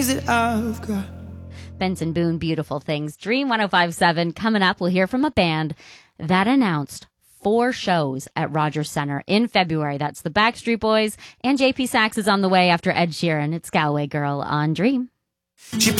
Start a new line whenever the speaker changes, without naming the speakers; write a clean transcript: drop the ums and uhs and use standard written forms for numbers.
that I've got.
Benson Boone, Beautiful Things. Dream 105.7. Coming up, we'll hear from a band that announced 4 shows at Rogers Center in February. That's the Backstreet Boys, and JP Saxe is on the way after Ed Sheeran. It's Galway Girl on Dream.
She